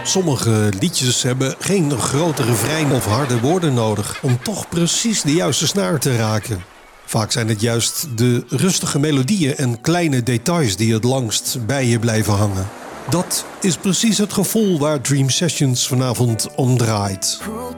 Sommige liedjes hebben geen grote refrein of harde woorden nodig om toch precies de juiste snaar te raken. Vaak zijn het juist de rustige melodieën en kleine details die het langst bij je blijven hangen. Dat is precies het gevoel waar Dream Sessions vanavond om draait.